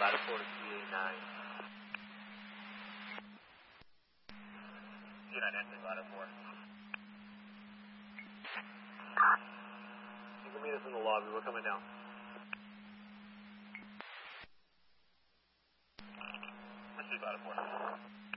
Lattifor to CA9. CA9 entering Lattifor. You can meet us in the lobby, we're coming down. Receive Lattifor.